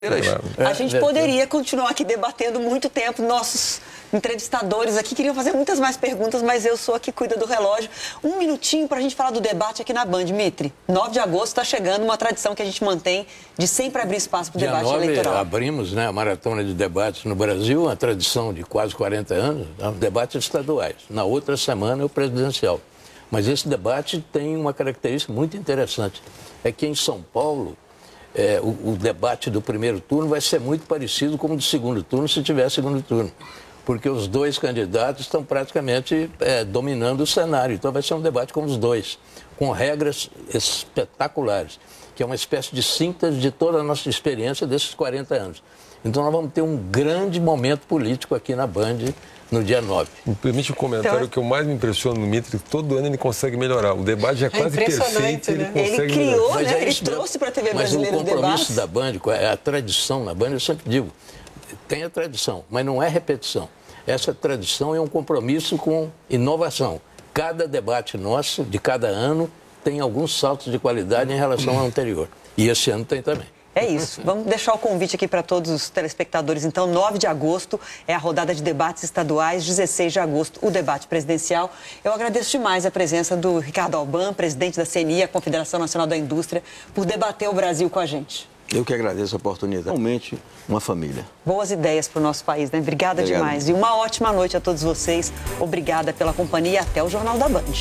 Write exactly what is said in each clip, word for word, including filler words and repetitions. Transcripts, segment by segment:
É, a gente poderia continuar aqui debatendo muito tempo. Nossos entrevistadores aqui queriam fazer muitas mais perguntas, mas eu sou a que cuida do relógio. Um minutinho para a gente falar do debate aqui na Band, Mitri. nove de agosto está chegando, uma tradição que a gente mantém de sempre abrir espaço para o debate nove, eleitoral. Abrimos, né, a maratona de debates no Brasil, uma tradição de quase quarenta anos, debates estaduais. Na outra semana é o presidencial. Mas esse debate tem uma característica muito interessante. É que em São Paulo, É, o, o debate do primeiro turno vai ser muito parecido com o do segundo turno, se tiver segundo turno. Porque os dois candidatos estão praticamente é, dominando o cenário. Então vai ser um debate com os dois, com regras espetaculares, que é uma espécie de síntese de toda a nossa experiência desses quarenta anos. Então nós vamos ter um grande momento político aqui na Band no dia nove. Me permite um comentário então, que eu mais me impressiono no Mitri, todo ano ele consegue melhorar. O debate é quase é perfeito, né? ele consegue Ele criou, melhorar. né? Ele trouxe para a T V mas brasileira o compromisso da Band, a tradição na Band, eu sempre digo, tem a tradição, mas não é repetição. Essa tradição é um compromisso com inovação. Cada debate nosso, de cada ano, tem alguns saltos de qualidade em relação ao anterior. E esse ano tem também. É isso. Vamos deixar o convite aqui para todos os telespectadores. Então, nove de agosto é a rodada de debates estaduais, dezesseis de agosto o debate presidencial. Eu agradeço demais a presença do Ricardo Alban, presidente da C N I, a Confederação Nacional da Indústria, por debater o Brasil com a gente. Eu que agradeço a oportunidade. Realmente uma família. Boas ideias para o nosso país, né? Obrigada Obrigado. demais. E uma ótima noite a todos vocês. Obrigada pela companhia e até o Jornal da Band.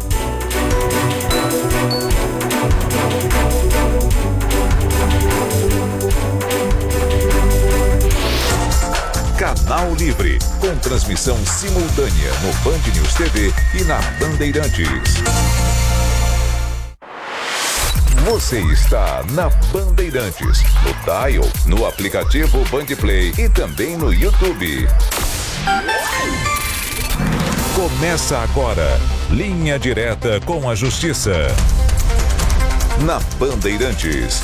Canal Livre, com transmissão simultânea no Band News T V e na Bandeirantes. Você está na Bandeirantes, no Dial, no aplicativo Bandplay e também no YouTube. Começa agora, Linha Direta com a Justiça. Na Bandeirantes.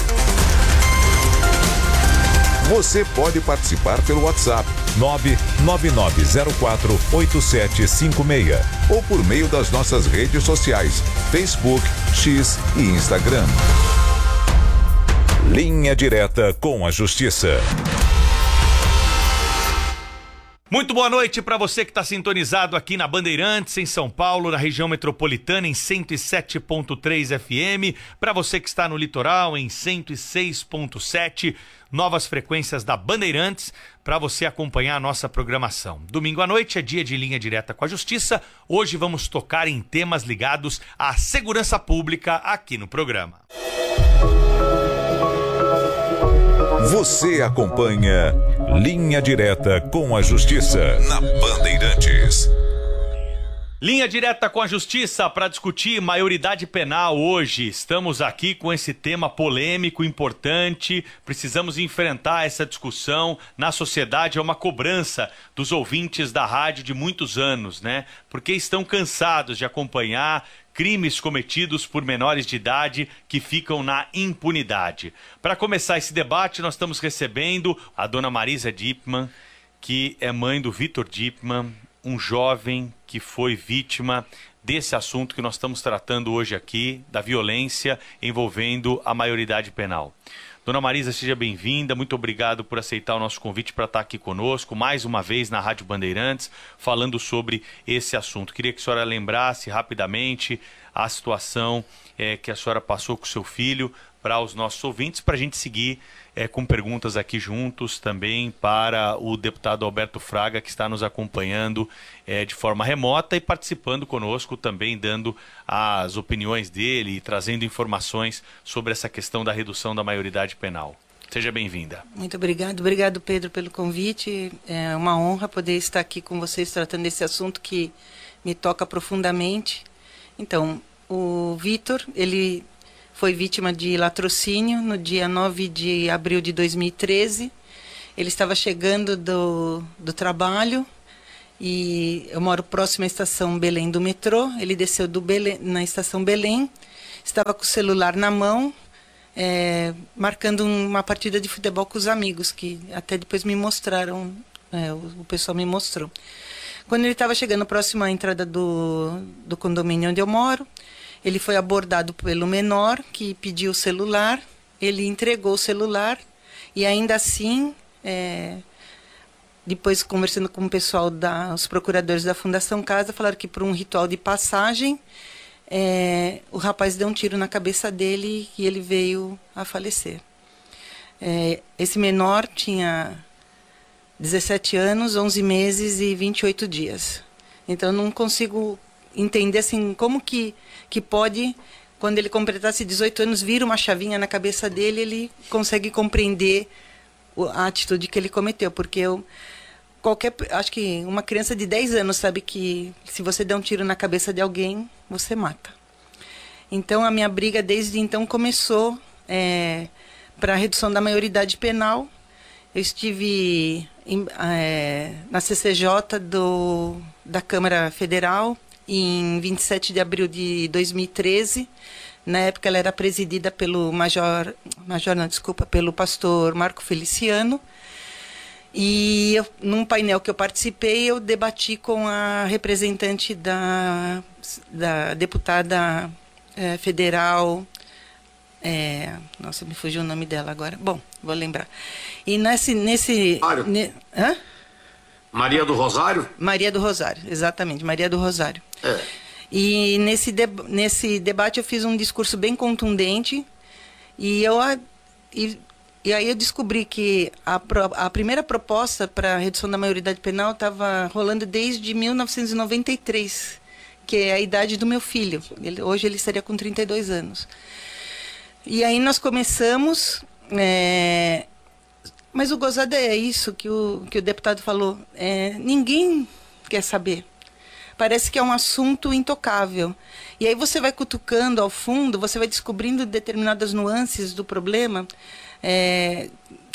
Você pode participar pelo WhatsApp nove nove nove zero quatro oito sete cinco seis ou por meio das nossas redes sociais, Facebook, X e Instagram. Linha Direta com a Justiça. Muito boa noite para você que está sintonizado aqui na Bandeirantes, em São Paulo, na região metropolitana, em cento e sete ponto três F M. Para você que está no litoral, em cento e seis ponto sete. Novas frequências da Bandeirantes para você acompanhar a nossa programação. Domingo à noite é dia de Linha Direta com a Justiça. Hoje vamos tocar em temas ligados à segurança pública aqui no programa. Você acompanha Linha Direta com a Justiça na Bandeirantes. Linha Direta com a Justiça para discutir maioridade penal hoje. Estamos aqui com esse tema polêmico, importante. Precisamos enfrentar essa discussão. Na sociedade é uma cobrança dos ouvintes da rádio de muitos anos, né? Porque estão cansados de acompanhar crimes cometidos por menores de idade que ficam na impunidade. Para começar esse debate, nós estamos recebendo a dona Marisa Dippmann, que é mãe do Vitor Dippmann, um jovem que foi vítima desse assunto que nós estamos tratando hoje aqui, da violência envolvendo a maioridade penal. Dona Marisa, seja bem-vinda, muito obrigado por aceitar o nosso convite para estar aqui conosco, mais uma vez na Rádio Bandeirantes, falando sobre esse assunto. Queria que a senhora lembrasse rapidamente a situação é, que a senhora passou com o seu filho para os nossos ouvintes, para a gente seguir é, com perguntas aqui juntos também para o deputado Alberto Fraga, que está nos acompanhando é, de forma remota e participando conosco também, dando as opiniões dele e trazendo informações sobre essa questão da redução da maioridade penal. Seja bem-vinda. Muito obrigado. Obrigado, Pedro, pelo convite. É uma honra poder estar aqui com vocês tratando desse assunto que me toca profundamente. Então, o Vitor, ele foi vítima de latrocínio no dia nove de abril de dois mil e treze. Ele estava chegando do, do trabalho e eu moro próximo à estação Belém do metrô. Ele desceu do Belém, na estação Belém, estava com o celular na mão, é, marcando uma partida de futebol com os amigos, que até depois me mostraram, é, o, o pessoal me mostrou. Quando ele estava chegando próximo à entrada do, do condomínio onde eu moro, ele foi abordado pelo menor, que pediu o celular, ele entregou o celular E ainda assim, é, depois conversando com o pessoal, da, os procuradores da Fundação Casa, falaram que por um ritual de passagem, é, o rapaz deu um tiro na cabeça dele e ele veio a falecer. É, esse menor tinha dezessete anos, onze meses e vinte e oito dias. Então, eu não consigo entender assim, como que, que pode, quando ele completasse dezoito anos, vira uma chavinha na cabeça dele, ele consegue compreender a atitude que ele cometeu. Porque eu, qualquer, acho que uma criança de dez anos sabe que se você der um tiro na cabeça de alguém, você mata. Então, a minha briga desde então começou é, para a redução da maioridade penal. Eu estive em, é, na C C J do, da Câmara Federal em vinte e sete de abril de dois mil e treze. Na época ela era presidida pelo Major, Major não, desculpa, pelo pastor Marco Feliciano. E eu, num painel que eu participei, eu debati com a representante da, da deputada é, federal. É, nossa, me fugiu o nome dela agora. Bom, vou lembrar. E nesse... nesse ne, hã? Maria do Rosário? Maria do Rosário, exatamente, Maria do Rosário. É. E nesse, de, nesse debate eu fiz um discurso bem contundente e, eu, e, e aí eu descobri que a, a primeira proposta para a redução da maioridade penal estava rolando desde mil novecentos e noventa e três, que é a idade do meu filho. Ele, hoje ele estaria com trinta e dois anos. E aí nós começamos, é, mas o gozado é isso que o, que o deputado falou, é, ninguém quer saber, parece que é um assunto intocável. E aí você vai cutucando ao fundo, você vai descobrindo determinadas nuances do problema, é,